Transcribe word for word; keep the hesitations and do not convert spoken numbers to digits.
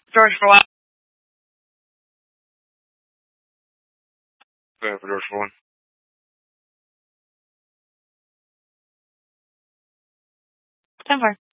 George for what? Go ahead for George for one. ten four.